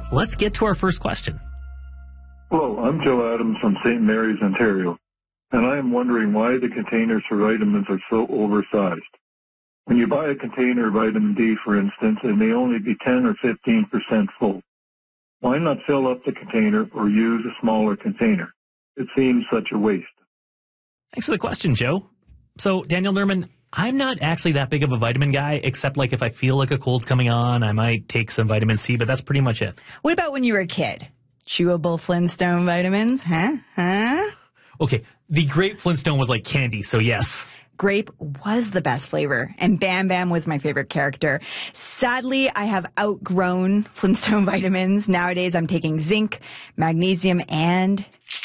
Let's get to our first question. Hello, I'm Joe Adams from St. Mary's, Ontario, and I am wondering why the containers for vitamins are so oversized. When you buy a container of vitamin D, for instance, it may only be 10 or 15% full. Why not fill up the container or use a smaller container? It seems such a waste. Thanks for the question, Joe. So, Daniel Nerman, I'm not actually that big of a vitamin guy, except like if I feel like a cold's coming on, I might take some vitamin C, but that's pretty much it. What about when you were a kid? Chewable Flintstone vitamins, huh? Okay, the grape Flintstone was like candy, so yes. Grape was the best flavor, and Bam Bam was my favorite character. Sadly, I have outgrown Flintstone vitamins. Nowadays, I'm taking zinc, magnesium, and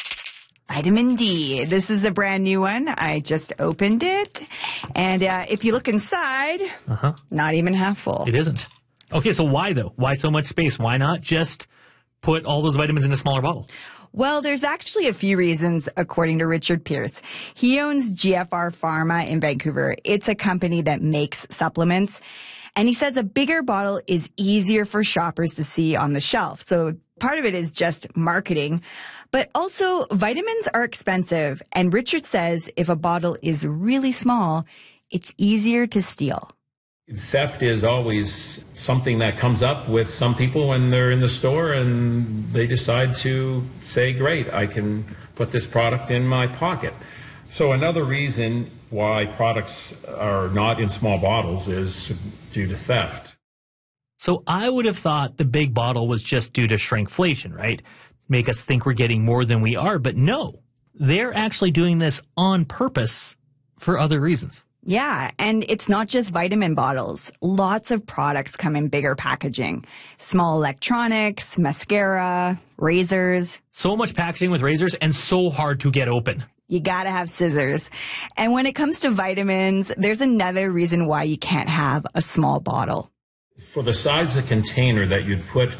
vitamin D. This is a brand new one. I just opened it, and if you look inside, not even half full. It isn't. Okay, so why though? Why so much space? Why not just put all those vitamins in a smaller bottle? Well, there's actually a few reasons, according to Richard Pierce. He owns GFR Pharma in Vancouver. It's a company that makes supplements. And he says a bigger bottle is easier for shoppers to see on the shelf. So part of it is just marketing. But also, vitamins are expensive. And Richard says if a bottle is really small, it's easier to steal. Theft is always something that comes up with some people when they're in the store and they decide to say, great, I can put this product in my pocket. So another reason why products are not in small bottles is due to theft. So I would have thought the big bottle was just due to shrinkflation, right? Make us think we're getting more than we are, but no. They're actually doing this on purpose for other reasons. Yeah, and it's not just vitamin bottles. Lots of products come in bigger packaging. Small electronics, mascara, razors. So much packaging with razors and so hard to get open. You gotta have scissors. And when it comes to vitamins, there's another reason why you can't have a small bottle. For the size of the container that you'd put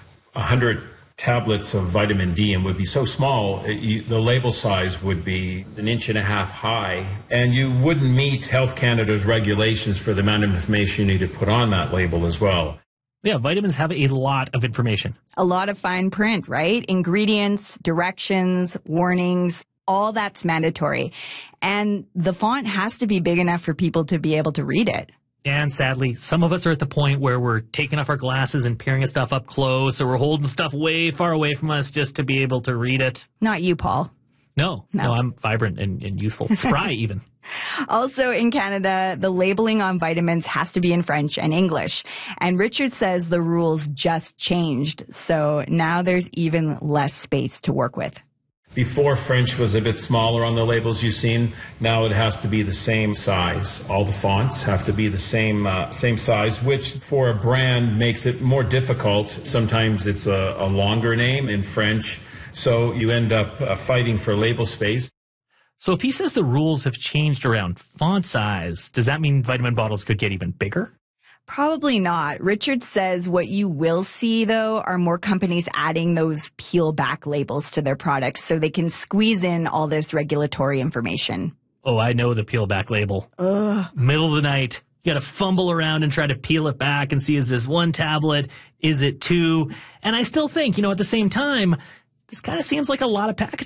100 tablets of vitamin D and would be so small, the label size would be 1.5 inches high, and you wouldn't meet Health Canada's regulations for the amount of information you need to put on that label as well. Yeah, vitamins have a lot of information. A lot of fine print, right? Ingredients, directions, warnings, all that's mandatory. And the font has to be big enough for people to be able to read it. And sadly, some of us are at the point where we're taking off our glasses and peering at stuff up close, or we're holding stuff way far away from us just to be able to read it. Not you, Paul. No, I'm vibrant and youthful. Spry, even. Also in Canada, the labeling on vitamins has to be in French and English. And Richard says the rules just changed, so now there's even less space to work with. Before, French was a bit smaller on the labels you've seen. Now it has to be the same size. All the fonts have to be the same size, which for a brand makes it more difficult. Sometimes it's a longer name in French, so you end up fighting for label space. So if he says the rules have changed around font size, does that mean vitamin bottles could get even bigger? Probably not. Richard says what you will see, though, are more companies adding those peel-back labels to their products so they can squeeze in all this regulatory information. Oh, I know the peel-back label. Ugh. Middle of the night, you got to fumble around and try to peel it back and see, is this one tablet? Is it two? And I still think, at the same time, this kind of seems like a lot of packaging.